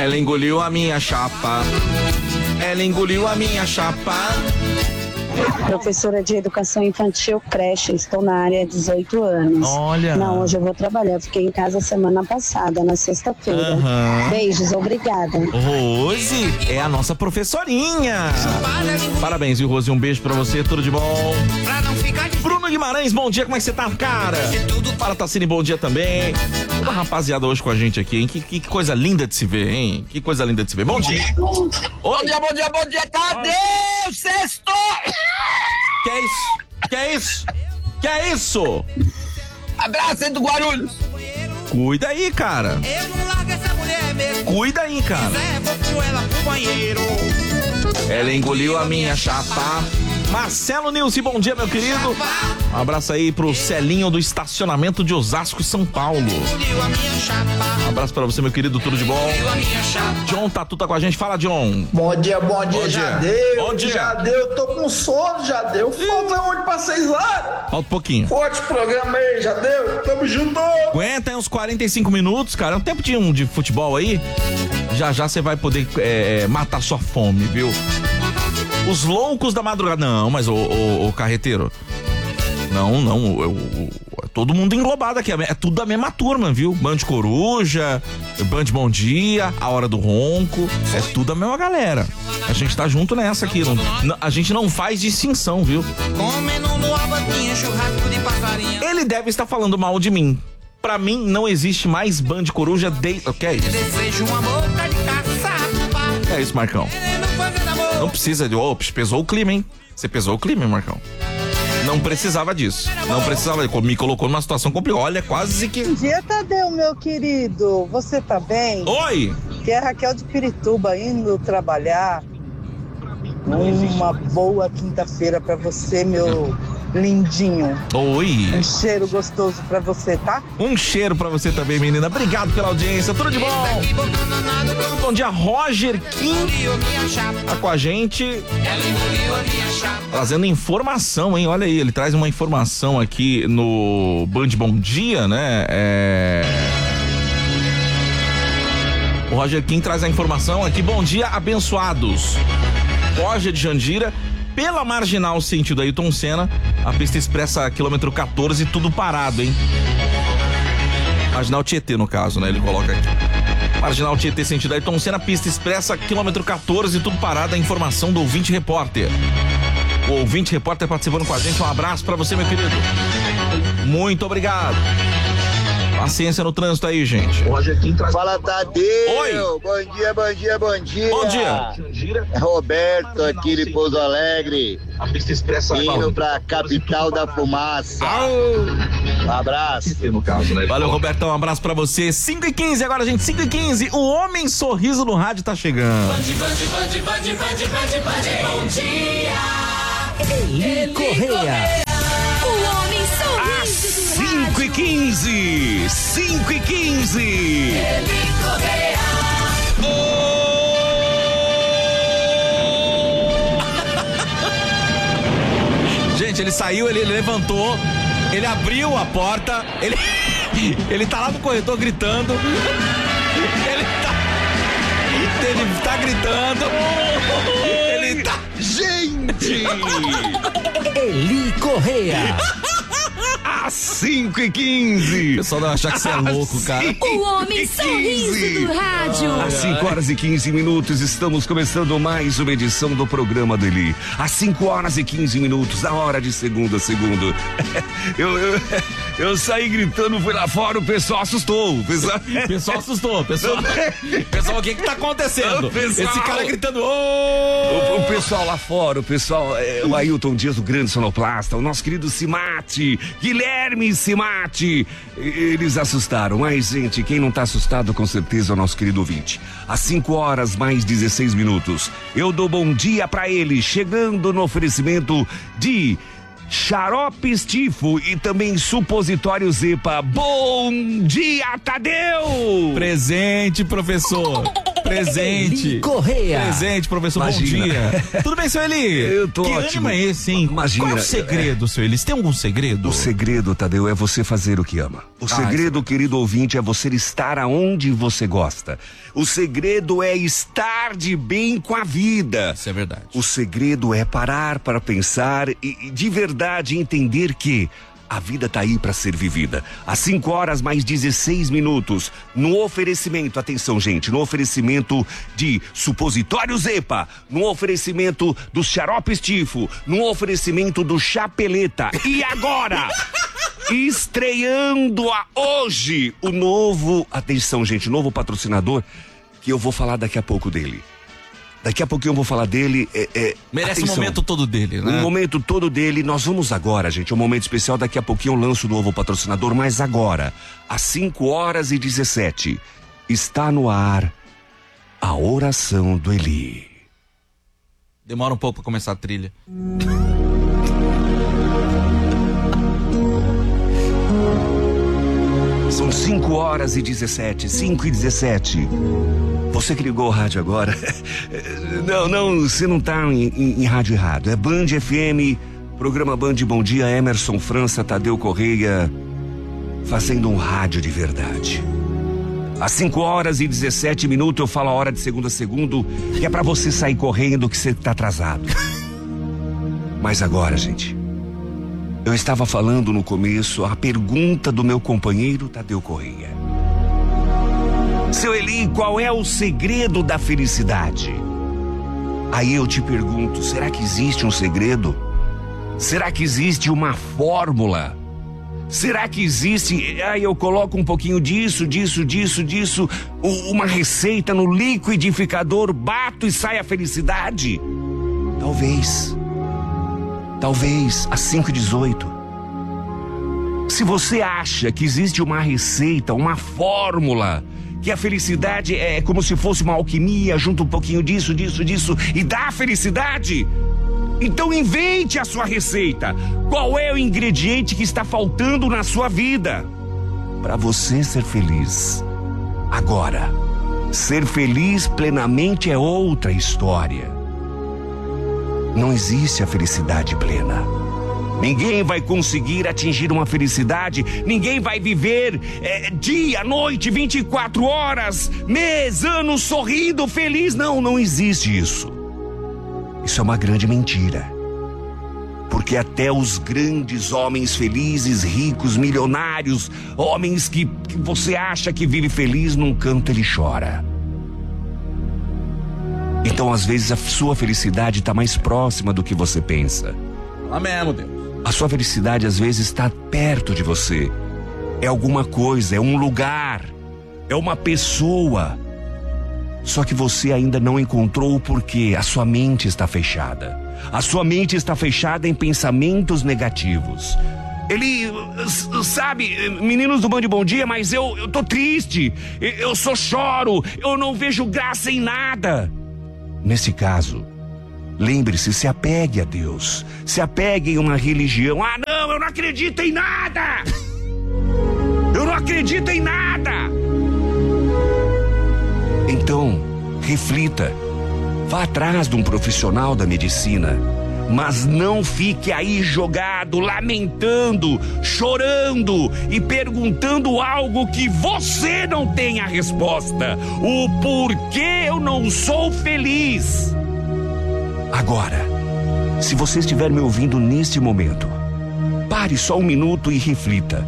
Ela engoliu a minha chapa. Ela engoliu a minha chapa. Professora de Educação Infantil creche, estou na área há 18 anos. Olha. Não, hoje eu vou trabalhar, fiquei em casa semana passada, na sexta-feira. Beijos, obrigada. Rose é a nossa professorinha. Parabéns, viu, Rose? Um beijo pra você, tudo de bom. Bruno Guimarães, bom dia, como é que você tá, cara? Para Tassini, bom dia também. Toda a rapaziada hoje com a gente aqui, hein? Que coisa linda de se ver, hein? Que coisa linda de se ver. Bom dia. Bom dia. Cadê o sexto? Que é isso? Abraço aí do Guarulhos. Cuida aí, cara. Eu não largo essa mulher mesmo. Cuida aí, cara. Vou com ela pro banheiro. Ela engoliu a minha chapa. Marcelo Nilce, bom dia, meu querido. Um abraço aí pro Celinho do estacionamento de Osasco, São Paulo. Um abraço pra você, meu querido, tudo de bom. John Tatu tá com a gente, fala, John. Bom dia, já deu. Bom dia. Já deu, tô com sono, já deu. Falta onde pra 6 horas? Falta um pouquinho. Forte programa aí, já deu. Tamo junto. Aguenta aí uns 45 minutos, cara. É um tempo de futebol aí. Já você vai poder matar sua fome, viu? Os loucos da madrugada. Não, mas o carreteiro. Não, todo mundo englobado aqui. É tudo da mesma turma, viu? Band Coruja, Band Bom Dia, A Hora do Ronco. É tudo a mesma galera. A gente tá junto nessa aqui. A gente não faz distinção, viu? Ele deve estar falando mal de mim. Pra mim, não existe mais Band Coruja desde... O que é isso? É isso, Marcão. Não precisa de... pesou o clima, hein? Você pesou o clima, hein, Marcão? Não precisava disso. Me colocou numa situação complicada. Olha, quase que... Bom dia, Tadeu, meu querido. Você tá bem? Oi! Que é a Raquel de Pirituba, indo trabalhar. Uma boa quinta-feira pra você, meu lindinho. Oi! Um cheiro gostoso pra você, tá? Um cheiro pra você também, menina. Obrigado pela audiência. Tudo de bom? Bom dia, Roger Kim. Tá com a gente. Trazendo informação, hein? Olha aí, ele traz uma informação aqui no Band Bom Dia, né? O Roger Kim traz a informação aqui. Bom dia, abençoados. Roger de Jandira, pela Marginal sentido Ayrton Senna, a pista expressa quilômetro 14, tudo parado, hein? Marginal Tietê, no caso, né? Ele coloca aqui. Marginal Tietê sentido Ayrton Senna, pista expressa quilômetro 14, tudo parado. A informação do ouvinte repórter. O ouvinte repórter participando com a gente. Um abraço pra você, meu querido. Muito obrigado. Paciência no trânsito aí, gente. Fala, Tadeu. Oi. Bom dia. Bom dia. Roberto aqui de Pouso Alegre. A pista expressa indo pra capital da fumaça. Um abraço. Valeu, Robertão. Um abraço pra você. 5h15 agora, gente. 5h15. O Homem Sorriso no Rádio tá chegando. Bom dia. Eli Correia. O Homem Sorriso do Rádio. 5h15. Eli Correia. Gente, ele saiu, ele levantou, ele abriu a porta, ele tá lá no corredor gritando. Ele tá gritando. Ele tá... Gente! Eli Correia. Às 5h15. O pessoal vai achar que você é louco, cara. O Homem Sorriso do Rádio. Às 5h15, estamos começando mais uma edição do programa do Eli. Às 5h15, a hora de segunda a segunda. Eu saí gritando, fui lá fora, o pessoal assustou. O pessoal assustou. Pessoal, o que tá acontecendo? Esse cara gritando. O pessoal lá fora, o Ailton Dias, o grande sonoplasta, o nosso querido Simati, Guilherme Simati, eles assustaram. Mas, gente, quem não tá assustado, com certeza, é o nosso querido ouvinte. Às 5h16, eu dou bom dia pra ele, chegando no oferecimento de Xarope Estifo e também supositório Zepa. Bom dia, Tadeu! Presente, professor. Presente. Correia. Presente, professor, Imagina. bom dia. Tudo bem, seu Eli? Eu tô que ótimo. ânimo é esse, hein? Imagina. Qual é o segredo, seu Eli? Você tem algum segredo? O segredo, Tadeu, é você fazer o que ama. O segredo, querido ouvinte, é você estar aonde você gosta. O segredo é estar de bem com a vida. Isso é verdade. O segredo é parar para pensar e de verdade entender que a vida tá aí para ser vivida. Às 5h mais 16 no oferecimento, atenção gente, no oferecimento de supositórios EPA, no oferecimento dos xaropes Tifo, no oferecimento do Chapeleta. E agora, estreando hoje o novo, atenção gente, novo patrocinador, que eu vou falar daqui a pouco dele. Daqui a pouquinho eu vou falar dele. Merece atenção, o momento todo dele, né? o momento todo dele. Nós vamos agora, gente, é um momento especial. Daqui a pouquinho eu lanço o novo patrocinador, mas agora, às 5h17, está no ar a oração do Eli. Demora um pouco pra começar a trilha. São 5h17, 5h17. Você que ligou o rádio agora. Não, você não tá em rádio errado. É Band FM, programa Band Bom Dia, Emerson França, Tadeu Correia, fazendo um rádio de verdade. Às 5h17 eu falo a hora de segundo a segundo, que é pra você sair correndo que você tá atrasado. Mas agora, gente, eu estava falando no começo a pergunta do meu companheiro Tadeu Correia. Seu Eli, qual é o segredo da felicidade? Aí eu te pergunto, será que existe um segredo? Será que existe uma fórmula? Será que existe, eu coloco um pouquinho disso, uma receita no liquidificador, bato e sai a felicidade? Talvez, às 5h18. Se você acha que existe uma receita, uma fórmula, que a felicidade é como se fosse uma alquimia, junta um pouquinho disso e dá a felicidade, então invente a sua receita. Qual é o ingrediente que está faltando na sua vida para você ser feliz? Agora, ser feliz plenamente é outra história. Não existe a felicidade plena. Ninguém vai conseguir atingir uma felicidade, ninguém vai viver dia, noite, 24 horas, mês, ano, sorrindo, feliz. Não existe isso. Isso é uma grande mentira. Porque até os grandes homens felizes, ricos, milionários, homens que você acha que vive feliz, num canto ele chora. Então às vezes a sua felicidade está mais próxima do que você pensa. Lá mesmo, Deus. A sua felicidade às vezes está perto de você. É alguma coisa, é um lugar, é uma pessoa. Só que você ainda não encontrou o porquê. A sua mente está fechada. A sua mente está fechada em pensamentos negativos. Ele, sabe, meninos do Band Bom Dia, mas eu tô triste. Eu só choro. Eu não vejo graça em nada. Nesse caso, lembre-se, se apegue a Deus. Se apegue em uma religião. Ah, não, eu não acredito em nada. Eu não acredito em nada. Então, reflita. Vá atrás de um profissional da medicina. Mas não fique aí jogado, lamentando, chorando e perguntando algo que você não tem a resposta. O porquê eu não sou feliz. Agora, se você estiver me ouvindo neste momento, pare só um minuto e reflita.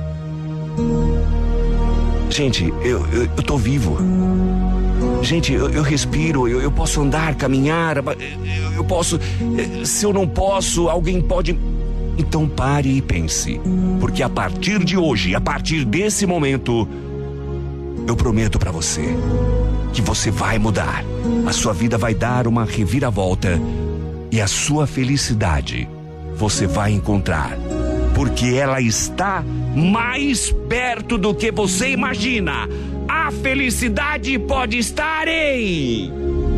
Gente, eu tô vivo. Gente, eu respiro, eu posso andar, caminhar, eu posso. Se eu não posso, alguém pode. Então pare e pense. Porque a partir de hoje, a partir desse momento, eu prometo pra você que você vai mudar. A sua vida vai dar uma reviravolta. E a sua felicidade você vai encontrar. Porque ela está mais perto do que você imagina. A felicidade pode estar em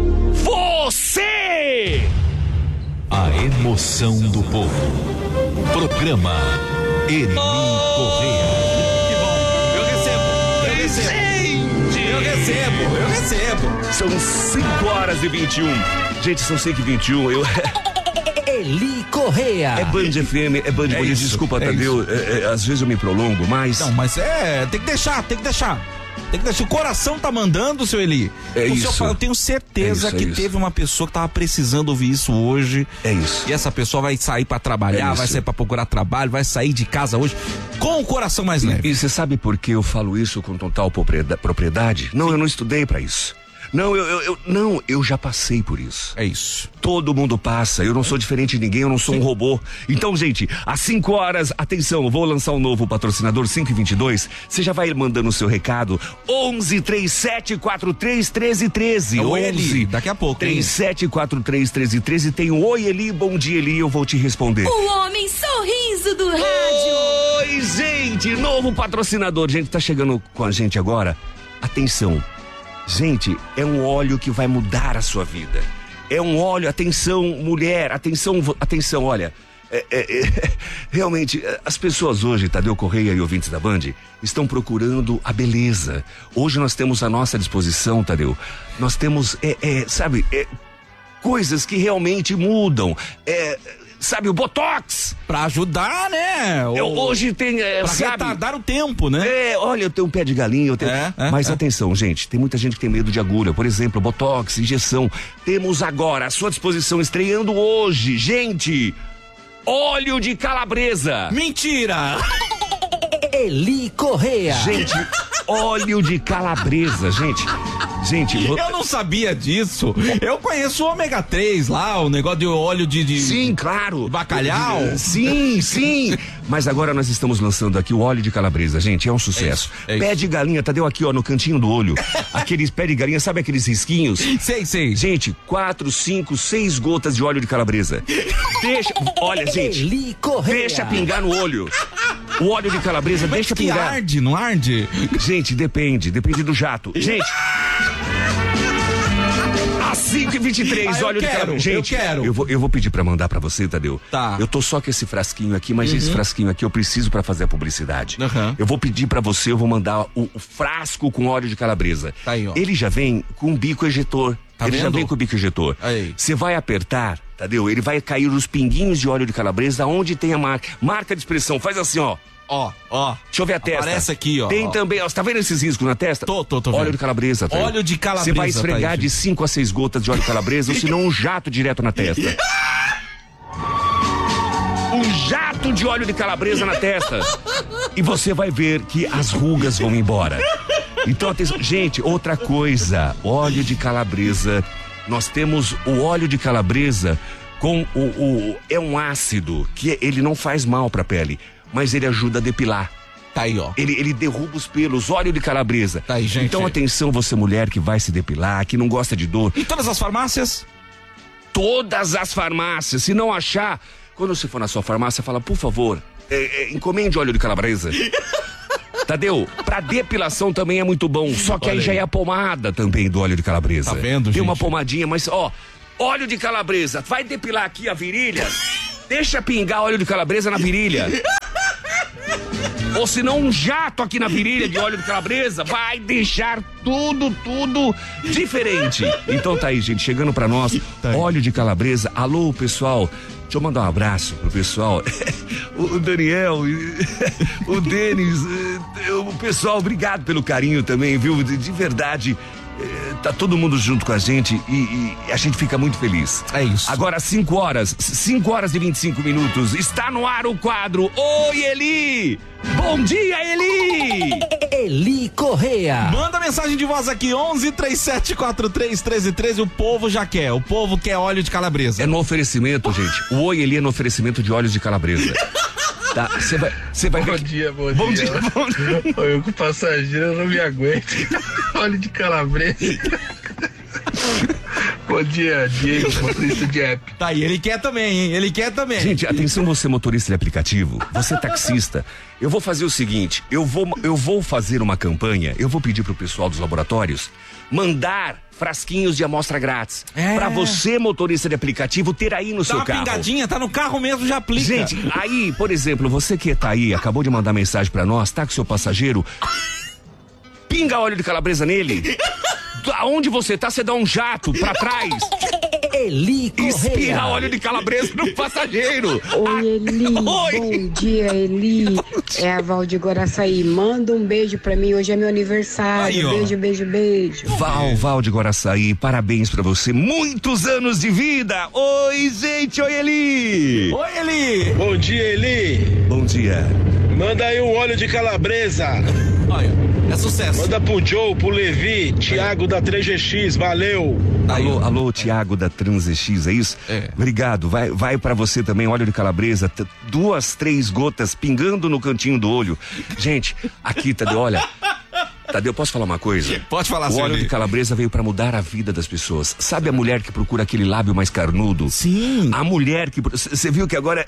você! A emoção do povo. Programa Eli Correia. Que bom. Eu recebo. Eu recebo. São 5h21. Gente, são 5h21. Eli Correia. É Band FM, é Band Bonito. Desculpa, Tadeu, às vezes eu me prolongo, mas... Não, mas tem que deixar. O coração tá mandando, seu Eli. Eu tenho certeza que teve uma pessoa que tava precisando ouvir isso hoje. É isso. E essa pessoa vai sair pra trabalhar, vai sair pra procurar trabalho, vai sair de casa hoje com o coração mais leve. E você sabe por que eu falo isso com total propriedade? Não, eu não estudei pra isso. Não, eu já passei por isso. É isso. Todo mundo passa, eu não sou diferente de ninguém, eu não sou um robô. Então, gente, às 5h, atenção, eu vou lançar um novo patrocinador, 5h22. Você já vai mandando o seu recado, 1137431313. Oi, Eli, daqui a pouco. 37431313. Tem um Oi, Eli, bom dia, Eli, eu vou te responder. O homem sorriso do rádio. Oi, gente, novo patrocinador. Gente, tá chegando com a gente agora. Atenção. Gente, é um óleo que vai mudar a sua vida. É um óleo, atenção, mulher, atenção, olha. Realmente, as pessoas hoje, Tadeu Correia e ouvintes da Band, estão procurando a beleza. Hoje nós temos à nossa disposição, Tadeu, nós temos, coisas que realmente mudam. Sabe, o Botox. Pra ajudar, né? Hoje tem, pra retardar o tempo, né? Olha, eu tenho um pé de galinha, mas atenção, gente, tem muita gente que tem medo de agulha. Por exemplo, Botox, injeção. Temos agora à sua disposição, estreando hoje, gente, óleo de calabresa. Mentira! Eli Correia. Gente, óleo de calabresa, gente, eu não sabia disso. Eu conheço o ômega 3 lá, o negócio de óleo de... Sim, claro. Bacalhau. Sim. Mas agora nós estamos lançando aqui o óleo de calabresa, gente, é um sucesso. Pé de galinha, Tadeu, aqui, ó, no cantinho do olho. Aqueles pé de galinha, sabe aqueles risquinhos? Sei. Gente, 4, 5, 6 gotas de óleo de calabresa. Olha, gente, Eli Correia. Deixa pingar no olho. O óleo de calabresa, mas deixa pingar. Arde, não arde? Gente, depende do jato. Gente, às 5h23, óleo de calabresa. Gente, eu vou pedir pra mandar pra você, Tadeu. Tá. Eu tô só com esse frasquinho aqui, mas esse frasquinho aqui eu preciso pra fazer a publicidade. Eu vou pedir pra você, eu vou mandar o frasco com óleo de calabresa. Tá aí, ó. Ele já vem com um bico ejetor. Já vem com o bico ejetor. Você vai apertar, Tadeu, ele vai cair os pinguinhos de óleo de calabresa onde tem a marca de expressão. Faz assim, ó. Ó. Deixa eu ver a testa. Aparece aqui, ó. Tem também, ó. Você tá vendo esses riscos na testa? Tô óleo vendo. de calabresa. Tá? Óleo de calabresa. Você vai esfregar de 5 a 6 gotas de óleo de calabresa, ou senão um jato direto na testa. Um jato de óleo de calabresa na testa. E você vai ver que as rugas vão embora. Então, atenção. Gente, outra coisa. Óleo de calabresa. Nós temos o óleo de calabresa com é um ácido que ele não faz mal pra pele, mas ele ajuda a depilar. Tá aí, ó. Ele derruba os pelos, óleo de calabresa. Tá aí, gente. Então atenção, você mulher que vai se depilar, que não gosta de dor. Em todas as farmácias? Todas as farmácias. Se não achar, quando você for na sua farmácia, fala, por favor, encomende óleo de calabresa. Tadeu, pra depilação também é muito bom. Só que aí já é a pomada também do óleo de calabresa. Tá vendo, gente? Tem uma pomadinha, mas ó, óleo de calabresa, vai depilar aqui a virilha, deixa pingar óleo de calabresa na virilha. Ou se não, um jato aqui na virilha de óleo de calabresa vai deixar tudo diferente. Então tá aí, gente, chegando pra nós, óleo de calabresa. Alô, pessoal, deixa eu mandar um abraço pro pessoal. O Daniel, o Denis, o pessoal, obrigado pelo carinho também, viu? De verdade. Tá todo mundo junto com a gente e a gente fica muito feliz. É isso. Agora 5h25, está no ar o quadro Oi, Eli! Bom dia, Eli! Eli Correia. Manda mensagem de voz aqui, 1137431313. O povo já quer, o povo quer óleo de calabresa. É no oferecimento, gente. O Oi, Eli é no oferecimento de óleos de calabresa. Tá, você vai Bom dia. Bom dia. Eu com passageiro não me aguento. Óleo de calabresa. Bom dia, Diego, motorista de app. Tá aí, ele quer também, hein? Ele quer também. Gente, atenção, você motorista de aplicativo, você taxista. Eu vou fazer o seguinte, eu vou fazer uma campanha, eu vou pedir pro pessoal dos laboratórios mandar frasquinhos de amostra grátis. Pra você, motorista de aplicativo, ter aí no seu carro. Dá uma pingadinha, tá no carro mesmo, já aplica. Gente, aí, por exemplo, você que tá aí, acabou de mandar mensagem pra nós, tá com seu passageiro... pinga óleo de calabresa nele. Aonde você tá, você dá um jato pra trás. Eli Correia. Espirra óleo de calabresa no passageiro. Oi, Eli. Oi. Bom dia, Eli. É a Val de Guaraçaí. Manda um beijo pra mim. Hoje é meu aniversário. Aí, ó. Beijo, beijo, beijo. Val de Guaraçaí, parabéns pra você. Muitos anos de vida. Oi, gente. Oi, Eli. Oi, Eli. Bom dia, Eli. Bom dia. Manda aí um óleo de calabresa. Olha, é sucesso. Manda pro Joe, pro Levi, Thiago da 3GX, valeu. Alô, Thiago da TransX, é isso? É. Obrigado. Vai pra você também, óleo de calabresa, 2, 3 gotas pingando no cantinho do olho. Gente, aqui, Tadeu, olha. Tadeu, posso falar uma coisa? Pode falar, O senhor óleo Eli. de calabresa veio pra mudar a vida das pessoas. Sabe a mulher que procura aquele lábio mais carnudo? Sim. A mulher que... Você viu que agora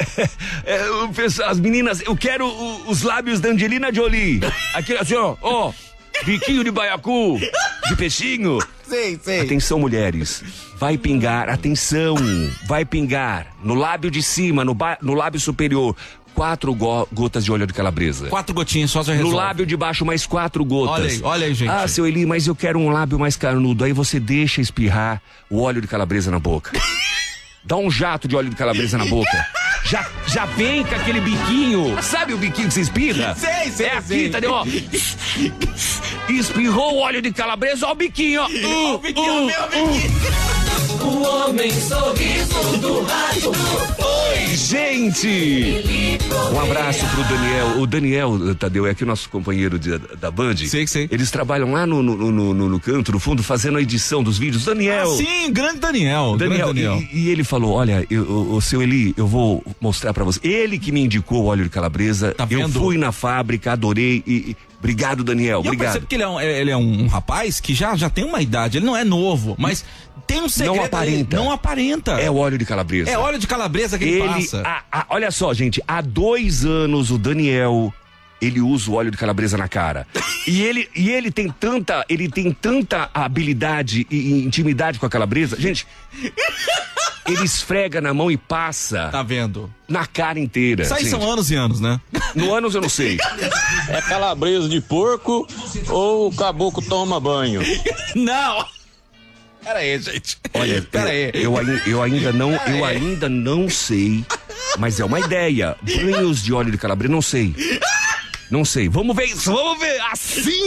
as meninas... Eu quero os lábios da Angelina Jolie. Aqui, assim, ó. Biquinho de baiacu, de peixinho. Sei. Atenção, mulheres. Vai pingar, atenção. Vai pingar no lábio de cima, no lábio superior. 4 gotas de óleo de calabresa. 4 gotinhas só já resolve. No lábio de baixo, mais 4 gotas. Olha aí, gente. Ah, seu Eli, mas eu quero um lábio mais carnudo. Aí você deixa espirrar o óleo de calabresa na boca. Dá um jato de óleo de calabresa na boca. Já vem com aquele biquinho. Sabe o biquinho que você espirra? Sei. É aqui, Tadeu, ó. Espirrou o óleo de calabresa, ó o biquinho, ó. O biquinho, meu biquinho. O homem sorriso do rádio. Oi, gente! Um abraço pro Daniel. O Daniel, Tadeu, é aqui o nosso companheiro da Band. Sei. Eles trabalham lá no canto, no fundo, fazendo a edição dos vídeos. Daniel! Sim, grande Daniel. E ele falou, olha, o seu Eli, eu vou mostrar pra você. Ele que me indicou o óleo de calabresa. Tá vendo? Eu fui na fábrica, adorei e obrigado, Daniel. E eu Obrigado. percebo que ele é um rapaz que já tem uma idade, ele não é novo, mas tem um segredo. Não aparenta. Não aparenta. É o óleo de calabresa. É óleo de calabresa que ele passa. Olha só, gente, há 2 anos o Daniel, ele usa o óleo de calabresa na cara. E ele tem tanta habilidade e intimidade com a calabresa. Gente, ele esfrega na mão e passa. Tá vendo? Na cara inteira. Isso aí gente. são anos e anos, né? No anos eu não sei. É calabresa de porco ou o caboclo toma banho? Não! Pera aí, gente. Olha, pera aí. Eu ainda não sei, mas é uma ideia. Banhos de óleo de calabresa, não sei. Não sei. Vamos ver isso, vamos ver. Às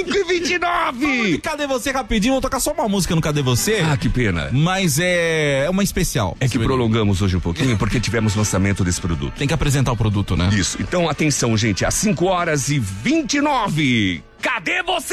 5h29. Cadê Você rapidinho? Vou tocar só uma música no Cadê Você? Ah, que pena. Mas é uma especial. É que prolongamos hoje um pouquinho porque tivemos lançamento desse produto. Tem que apresentar o produto, né? Isso. Então, atenção, gente. Às 5h29. Cadê Você?